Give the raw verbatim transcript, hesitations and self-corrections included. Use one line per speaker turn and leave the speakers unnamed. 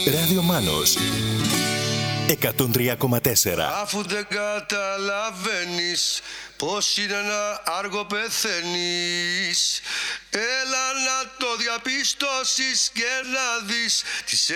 Ράδιο Μάνος εκατόν τρία κόμμα τέσσερα.
Αφού δεν καταλαβαίνεις πως είναι ένα άργο πεθαίνεις, έλα να το διαπιστώσεις και να δεις τις